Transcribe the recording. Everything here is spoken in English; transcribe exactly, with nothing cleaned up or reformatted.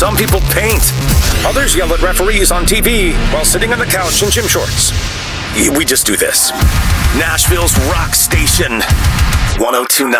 Some people paint. Others yell at referees on T V while sitting on the couch in gym shorts. We just do this. Nashville's rock station, one oh two point nine